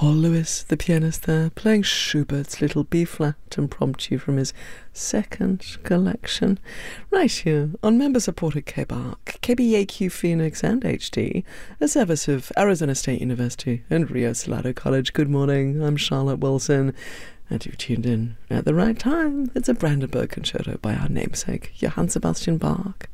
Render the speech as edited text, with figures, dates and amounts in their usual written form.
Paul Lewis, the pianist there, playing Schubert's Little B-flat impromptu from his second collection. Right here on member-supported KBARC, KBAQ Phoenix and HD, a service of Arizona State University and Rio Salado College. Good morning, I'm Charlotte Wilson, and you've tuned in at the right time. It's a Brandenburg concerto by our namesake, Johann Sebastian Bach.